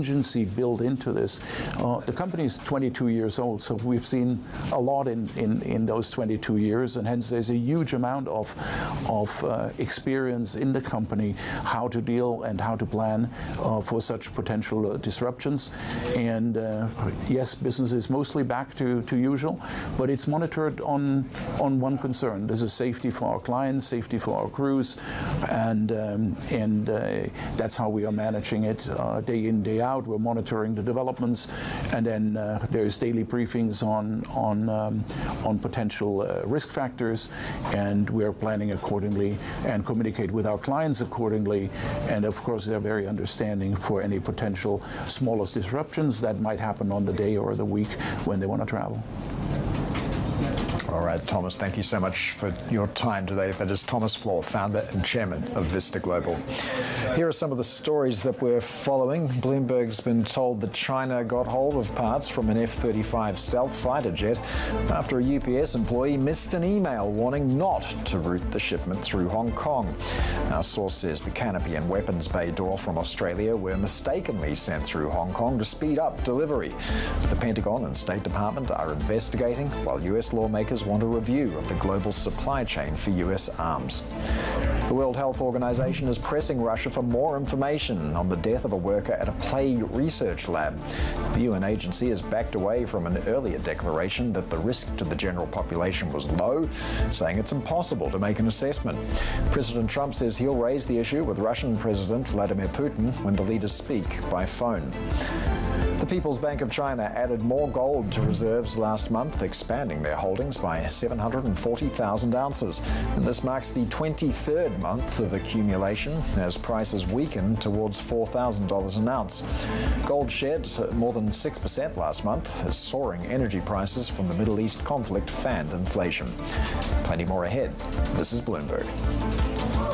contingency built into this. The company is 22 years old, so we've seen a lot in those 22 years, and hence there's a huge amount of experience in the company how to deal and how to plan for such potential disruptions. And yes, business is mostly back to usual, but it's monitored on one concern. This is safety for our clients, safety for our crews, and that's how we are managing it day in, day out. We're monitoring the developments, and then there's daily briefings on potential risk factors, and we're planning accordingly and communicate with our clients accordingly. And of course, they're very understanding for any potential smallest disruptions that might happen on the day or the week when they want to travel. All right, Thomas, thank you so much for your time today. That is Thomas Flohr, founder and chairman of Vista Global. Here are some of the stories that we're following. Bloomberg's been told that China got hold of parts from an F-35 stealth fighter jet after a UPS employee missed an email warning not to route the shipment through Hong Kong. Our source says the canopy and weapons bay door from Australia were mistakenly sent through Hong Kong to speed up delivery. The Pentagon and State Department are investigating, while US lawmakers want a review of the global supply chain for US arms. The World Health Organization is pressing Russia for more information on the death of a worker at a plague research lab. The UN agency has backed away from an earlier declaration that the risk to the general population was low, saying it's impossible to make an assessment. President Trump says he'll raise the issue with Russian President Vladimir Putin when the leaders speak by phone. The People's Bank of China added more gold to reserves last month, expanding their holdings by 740,000 ounces. And this marks the 23rd month of accumulation as prices weaken towards $4,000 an ounce. Gold shed more than 6% last month as soaring energy prices from the Middle East conflict fanned inflation. Plenty more ahead. This is Bloomberg.